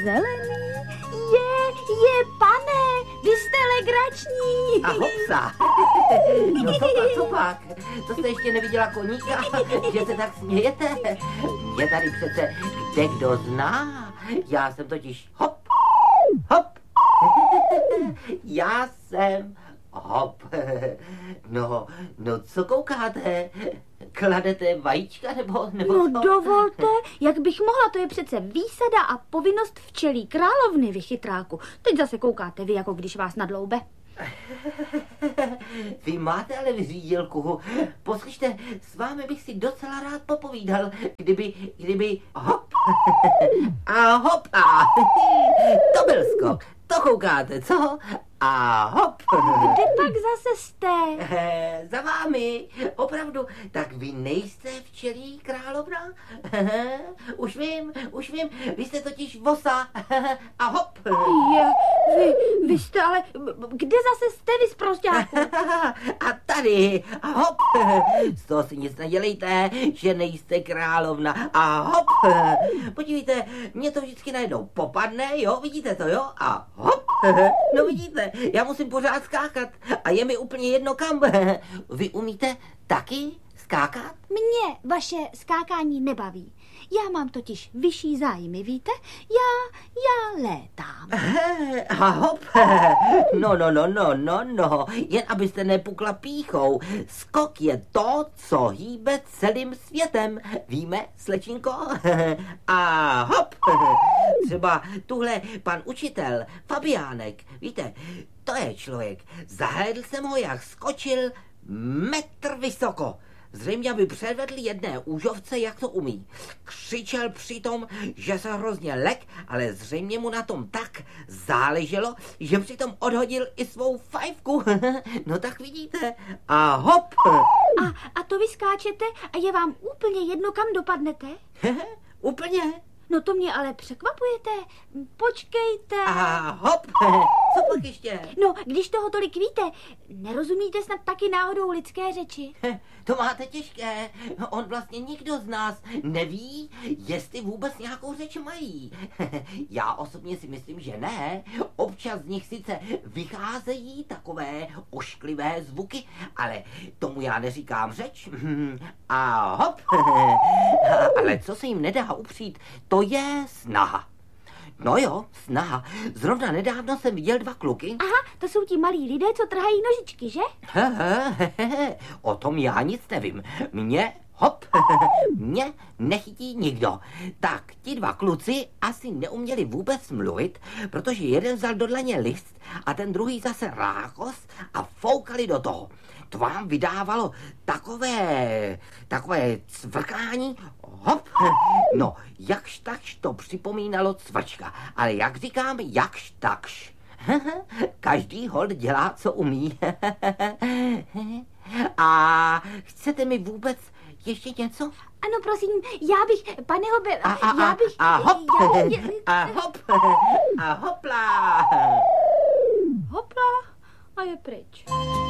zelený. Je, pane, vy jste legrační. A hopsa. No co pak? To jste ještě neviděla koníka, že se tak smějete? Mě tady přece kdo zná. Já jsem totiž hop. Já jsem hop. No, co koukáte? Kladete vajíčka nebo No co? dovolte, jak bych mohla, to je přece výsada a povinnost včelí královny, vy chytráku. Teď zase koukáte vy, jako když vás nadloube. Vy máte ale vyřídilku. Poslyšte, s vámi bych si docela rád popovídal, kdyby hop a hopa. To byl skok. To koukáte, co? A hop. Kde pak zase jste? Za vámi, opravdu. Tak vy nejste včelí královna? Už vím, vy jste totiž vosa. A hop. Vy jste ale, kde zase jste vy zprosťáku? A tady, a hop. Z toho si nic nedělejte, že nejste královna. A hop. Podívejte, mě to vždycky najednou popadne, jo, vidíte to, jo? A hop. No vidíte, já musím pořád skákat a je mi úplně jedno kam. Vy umíte taky skákat? Mě vaše skákání nebaví. Já mám totiž vyšší zájmy, víte? Já létám. A hop. No. Jen abyste nepukla pýchou. Skok je to, co hýbe celým světem. Víme, slečinko? A hop. Třeba tuhle pan učitel, Fabiánek. Víte, to je člověk. Zahlédl jsem ho, jak skočil metr vysoko. Zřejmě, aby předvedl jedné úžovce, jak to umí. Křičel přitom, že se hrozně lek, ale zřejmě mu na tom tak záleželo, že přitom odhodil i svou fajfku. No tak vidíte. A hop. A to vy skáčete a je vám úplně jedno, kam dopadnete? Úplně. No to mě ale překvapujete. Počkejte. A hop. Co pak ještě? No, když toho tolik víte, nerozumíte snad taky náhodou lidské řeči? To máte těžké. On vlastně nikdo z nás neví, jestli vůbec nějakou řeč mají. Já osobně si myslím, že ne. Občas z nich sice vycházejí takové ošklivé zvuky, ale tomu já neříkám řeč. A hop. Ale co se jim nedá upřít, to je snaha. No jo, snaha. Zrovna nedávno jsem viděl 2 kluky. Aha, to jsou ti malí lidé, co trhají nožičky, že? O tom já nic nevím. Mě nechytí nikdo. Tak ti 2 kluci asi neuměli vůbec mluvit, protože jeden vzal do dlaně list a ten druhý zase rákos a foukali do toho. To vám vydávalo takové cvrkání. Hop. No, jakž takž to připomínalo cvrčka. Ale jak říkám, jakž takž. Každý hod dělá, co umí. A chcete mi vůbec ještě něco? Ano, prosím, já bych, pane Hobe, A hop. A hop. A hopla. Hopla a je pryč.